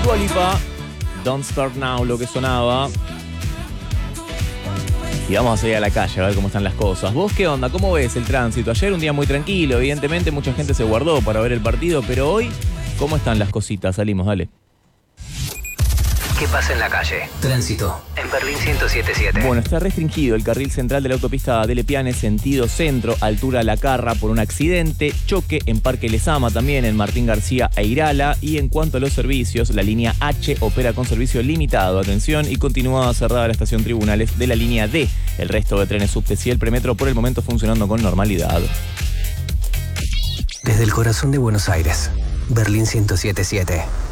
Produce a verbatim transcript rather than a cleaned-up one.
Dua Lipa, Don't Start Now, lo que sonaba. Y vamos a salir a la calle a ver cómo están las cosas. ¿Vos qué onda? ¿Cómo ves el tránsito? Ayer un día muy tranquilo, evidentemente mucha gente se guardó para ver el partido, pero hoy, ¿cómo están las cositas? Salimos, dale. ¿Qué pasa en la calle? Tránsito en Berlín ciento siete punto siete. Bueno, está restringido el carril central de la autopista de Lepiane, sentido centro, altura La Carra, por un accidente, choque en Parque Lezama también, en Martín García e Irala. Y en cuanto a los servicios, la línea H opera con servicio limitado, atención, y continúa cerrada la estación Tribunales de la línea D. El resto de trenes subte y el premetro por el momento funcionando con normalidad. Desde el corazón de Buenos Aires, Berlín ciento siete punto siete.